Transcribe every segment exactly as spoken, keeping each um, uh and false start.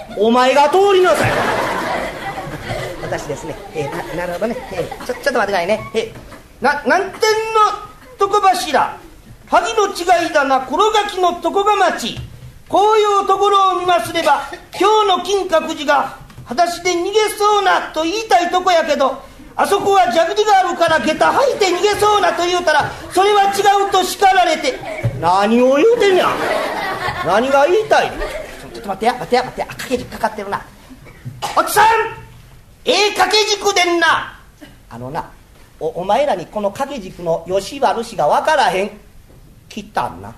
お前が通りなさい。私ですね、えー、な, なるほどね、えー、ちょちょっと待ってくださいね、えー、な南天の床柱、萩の違いだな黒垣の床が町、こういうところを見ますれば今日の金閣寺が裸足で逃げそうなと言いたいとこやけど、あそこは蛇口があるから下駄履いて逃げそうなと言うたらそれは違うと叱られて、何を言うてんや、何が言いたいの。ちょっと待ってや待ってや待ってや、掛け軸かかってるな。おっさん、ええ掛け軸でんな。あのな お, お前らにこの掛け軸のよし悪しが分からへん。切ったんな。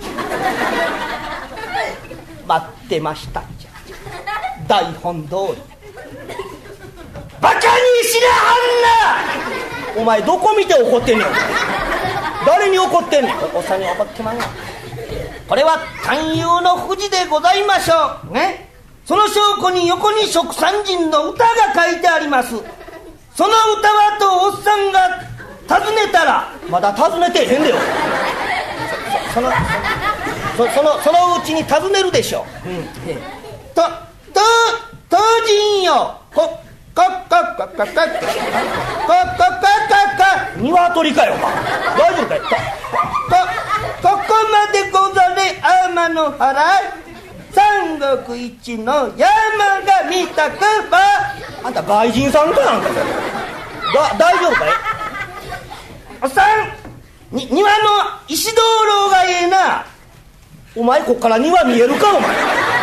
待ってましたんじゃ。台本通り。バカにしなはんな。お前どこ見て怒ってんねん。誰に怒ってんねん。おっさんに怒ってまんな。これは勧誘の富士でございましょうね。その証拠に横に蜀山人の歌が書いてあります。その歌はとおっさんが尋ねたら、まだ尋ねてへんでよ。そ, そ, そのそそのそのうちに尋ねるでしょう。うん、とと当人よ、ここここここここここ鶏かよお前。大丈夫かよ。ここここまでござれ天の原、三国一の山が見たくば。あんた外人さんかなんかだ大丈夫かい。おっさん、に庭の石灯籠がええな。お前こっから庭見えるかお前。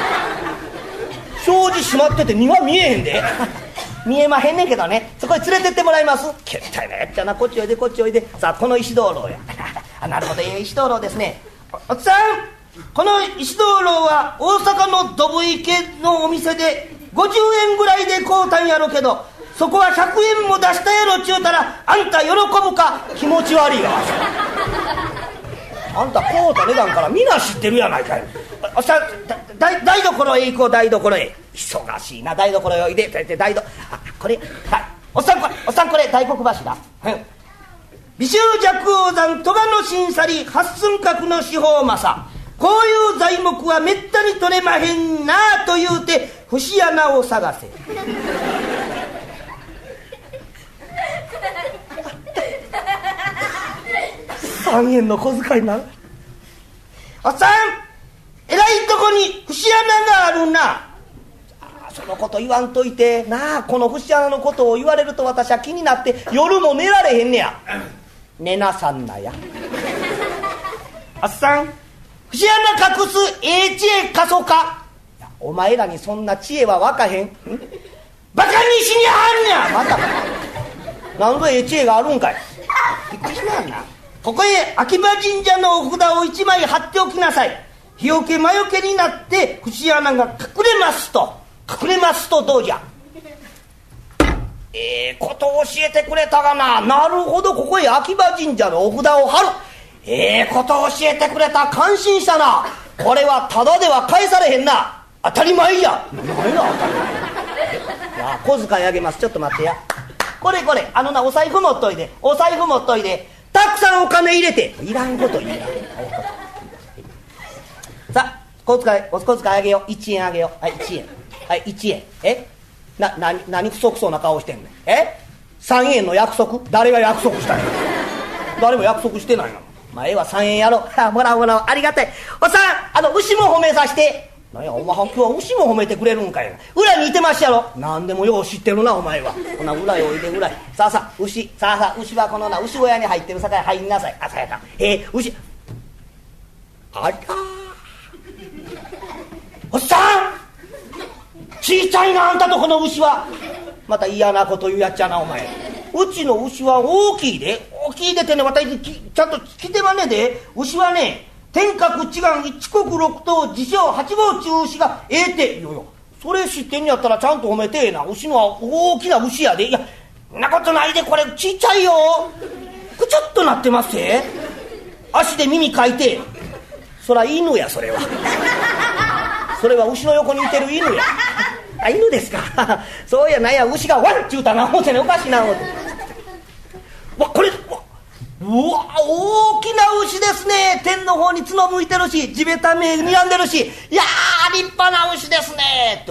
障子閉まってて庭見えへんで。見えまへんねんけどね、そこに連れてってもらいます。けったいなやっちゃな、こっちおいでこっちおいで。さあこの石灯籠や。あ、なるほど、ええ石灯籠ですね。 お, おっさん、この石灯籠は大阪のどぶ池のお店でごじゅうえんぐらいで買うたんやろけど、そこはひゃくえんも出したやろちゅうたら、あんた喜ぶか。気持ち悪いわ。あんた買うた値段からみんな知ってるやないかい。おっさん、台台所へ行こう。台所へ。忙しいな。台所へおいで。台所、あ、これ、はい、おっさんこれ、おっさんこれ大黒柱。うん。美州若王山戸賀の新去り八寸閣の四方正、こういう材木はめったに取れまへんなと言うて節穴を探せ。さんえんの小遣いになる。おっさん、えらいとこに節穴があるな。そのこと言わんといてなあ。この節穴のことを言われると私は気になって夜も寝られへんねや。寝なさんなや。おっさん、節穴隠すええ知恵貸そうか。お前らにそんな知恵はわかへん。んバカにしにはんにゃ。またか。なんぞええ知恵があるんかい。びっくりしなやんな。ここへ秋葉神社のお札を一枚貼っておきなさい。日よけ魔よけになって節穴が隠れますと。隠れますとどうじゃ。ええことを教えてくれたがな。なるほど、ここへ秋葉神社のお札を貼る。ええことを教えてくれた。感心したな。これはただでは返されへんな。当たり前や。何が当たり前や。小遣いあげます。ちょっと待ってや。これこれ、あのな、お財布持っといで。お財布持っといで。たくさんお金入れて。いらんこと言うな。さあ、小遣い、お小遣いあげよう。いちえんあげよう。はい、いちえん。はい、いちえん。えな、な、何不足そうな顔してんねん。え ?さん 円の約束？誰が約束したんや。誰も約束してないの。まあ、ええわ、さんえんやろう。もらうもらう。ありがたい。おっさん、あの、牛も褒めさして。なんや、お前今日は牛も褒めてくれるんかいな。裏にいてましたやろ。なんでもよう知ってるな、お前は。こんな裏へおいで裏へ。さあさあ、牛、さあさあ、牛はこのな、牛小屋に入ってるさかい入んなさい。あ、さやか。えー、牛。あらー。おっさん小さいな、あんたとこの牛は。また嫌なこと言うやっちゃな、お前。うちの牛は大きいで。大きいでてね、私ちゃんと聞いてまんねんで。牛はね、天閣地眼一国六頭自称八号中牛がええて。いやいや、それ知ってんやったらちゃんと褒めてえな。牛のは大きな牛やで。いや、そんなことないで、これちっちゃいよ。くちょっとなってますぜ。足で耳かいて。そら犬や、それは。それは牛の横にいてる犬や。あ、犬ですか。そうやないや、牛がワンって言うたな思ってね、おかしいな思って。わ、これ、わ、うわ、大きな牛ですね。天の方に角向いてるし、地べた目睨んでるし、いやー立派な牛ですねと